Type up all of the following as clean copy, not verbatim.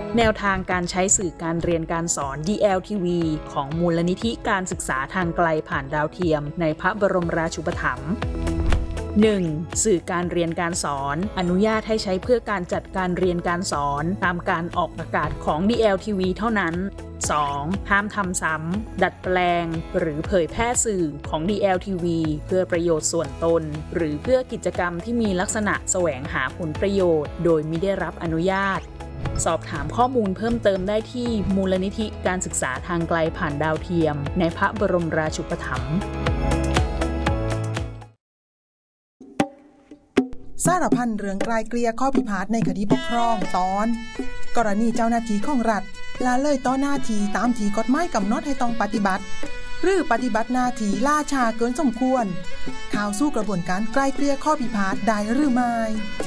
แนวทางการใช้สื่อการเรียนการสอน DLTV ของมูลนิธิการศึกษาทางไกลผ่านดาวเทียมในพระบรมราชูปถัมภ์ 1. สื่อการเรียนการสอนอนุญาตให้ใช้เพื่อการจัดการเรียนการสอนตามการออกอากาศของ DLTV เท่านั้น 2. ห้ามทำซ้ำดัดแปลงหรือเผยแพร่สื่อของ DLTV เพื่อประโยชน์ส่วนตนหรือเพื่อกิจกรรมที่มีลักษณะแสวงหาผลประโยชน์โดยมิได้รับอนุญาตสอบถามข้อมูลเพิ่มเติมได้ที่มูลนิธิการศึกษาทางไกลผ่านดาวเทียมในพระบรมราชูปถัมภ์สารพันเรื่องไกลเกลี่ยข้อพิพาทในคดีปกครองตอนกรณีเจ้าหน้าที่ของรัฐละเลยต่อหน้าที่ตามที่กฎหมายกำหนดให้ต้องปฏิบัติหรือปฏิบัติหน้าที่ล่าช้าเกินสมควรข่าวสู้กระบวนการไกลเกลี่ยข้อพิพาทได้หรือไม่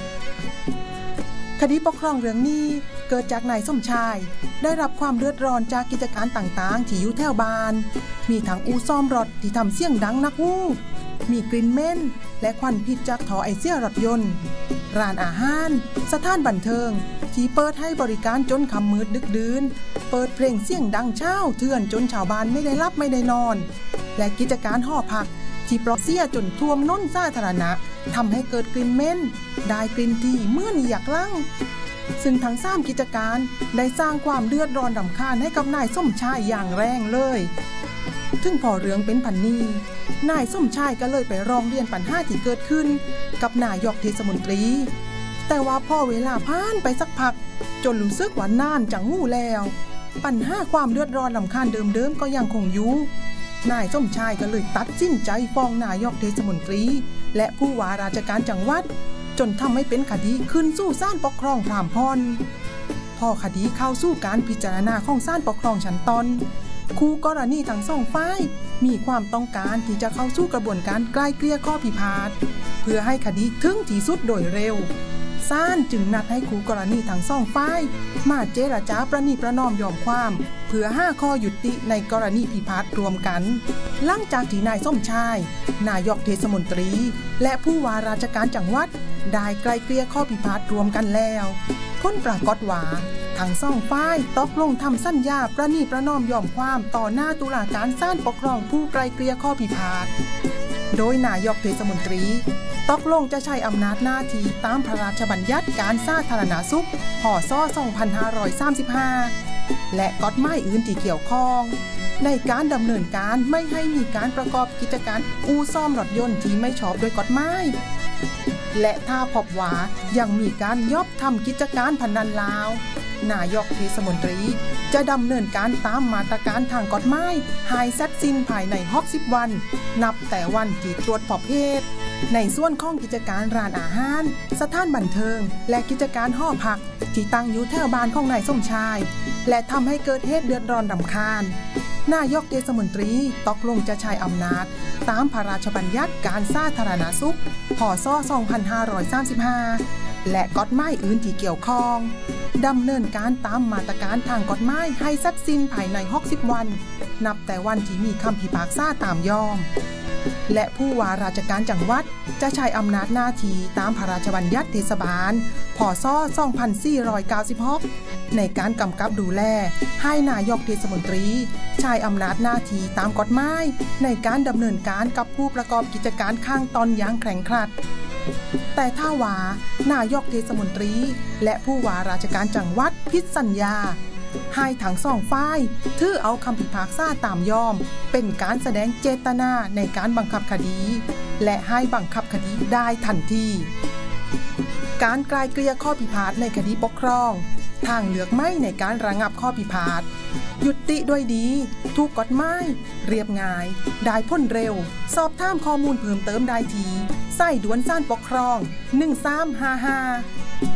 คดีปกครองเรื่องนี้เกิดจากนายสมชายได้รับความเดือดร้อนจากกิจการต่างๆที่อยู่แถวบ้านมีทั้งอู่ซ่อมรถที่ทำเสียงดังนักวู้มีกลิ่นเหม็นและควันพิษจากท่อไอเสียรถยนต์ร้านอาหารสถานบันเทิงที่เปิดให้บริการจนค่ำมืดดึกดื่นเปิดเพลงเสียงดังเช้าเถื่อนจนชาวบ้านไม่ได้หลับไม่ได้นอนและกิจการหอพักที่ปล่อยเสียจนท่วมน้นสาธารณะทำให้เกิดกลิ่นเหม็นได้กลิ่นที่เหมือนอยากลั่งซึ่งทั้ง3กิจการได้สร้างความเดือดร้อนรำคาญให้กับนายสมชายอย่างแรงเลยถึงพอเรื่องเป็นพันนี้นายสมชายก็เลยไปร้องเรียนปัญหาที่เกิดขึ้นกับนายกเทศมนตรีแต่ว่าพอเวลาผ่านไปสักพักจนรู้สึกว่านานจังหู้แล้วปัญหาความเดือดร้อนรำคาญเดิมๆก็ยังคงอยู่นายสมชายก็เลยตัดสินใจฟ้องนายกเทศมนตรีและผู้ว่าราชการจังหวัดจนทำให้เป็นคดีขึ้นสู่ศาลปกครองพรามพรพอคดีเข้าสู่การพิจารณาของศาลปกครองชั้นต้นคู่กรณีทั้งสองฝ่ายมีความต้องการที่จะเข้าสู่กระบวนการไกล่เกลี่ยข้อพิพาทเพื่อให้คดีถึงที่สุดโดยเร็วศาลจึงนัดให้คู่กรณีทั้งสองฝ่ายมาเจรจาประนีประนอมยอมความเพื่อหาข้อยุติในกรณีพิพาทรวมกันหลังจากที่นายสมชายนายกเทศมนตรีและผู้ว่าราชการจังหวัดได้ไกล่เกลี่ยข้อพิพาทรวมกันแล้วผลปรากฏว่าทั้งสองฝ่ายตกลงทำสัญญาประนีประนอมยอมความต่อหน้าตุลาการศาลปกครองผู้ไกล่เกลี่ยข้อพิพาทโดยนายกเทศมนตรีตกลงจะใช้อำนาจหน้าที่ตามพระราชบัญญัติการสาธารณสุขพ.ศ. 2535และกฎหมายอื่นที่เกี่ยวข้องในการดำเนินการไม่ให้มีการประกอบกิจการอู่ซ่อมรถยนต์ที่ไม่ชอบโดยกฎหมายและถ้าพบว่ายังมีการยอบทำกิจการพนันลาวนายกเทศมนตรีจะดำเนินการตามมาตรการทางกฎหมายให้เสร็จสิ้นภายใน60 วันนับแต่วันที่ตรวจพบเหตุในส่วนของกิจการร้านอาหารสถานบันเทิงและกิจการหอพักที่ตั้งอยู่แถวบ้านของนายสมชายและทำให้เกิดเหตุเดือดร้อนรำคาญนายกเทศมนตรีตกลงจะใช้อำนาจตามพระราชบัญญัติการสาธารณสุขพ.ศ. 2535และกฎหมายอื่นที่เกี่ยวข้องดำเนินการตามมาตรการทางกฎหมายให้เสร็จสิ้นภายใน60 วันนับแต่วันที่มีคำพิพากษาตามยอมและผู้ว่าราชการจังหวัดจะใช้อำนาจหน้าที่ตามพระราชบัญญัติเทศบาลพ.ศ. 2496ในการกำกับดูแลให้นายกเทศมนตรีใช้อำนาจหน้าที่ตามกฎหมายในการดำเนินการกับผู้ประกอบกิจการข้างตอนอย่างแข็งขัดแต่ถ้าว่านายกเทศมนตรีและผู้ว่าราชการจังหวัดผิดสัญญาให้ทั้งสองฝ่ายถือเอาคำพิพากษาตามยอมเป็นการแสดงเจตนาในการบังคับคดีและให้บังคับคดีได้ทันทีการไกล่เกลี่ยข้อพิพาทในคดีปกครองทางเลือกไม่ในการระงับข้อพิพาทยุติด้วยดีถูกกฎหมายเรียบง่ายได้ผลเร็วสอบถามข้อมูลเพิ่มเติมได้ที่สายด่วนศาลปกครอง1355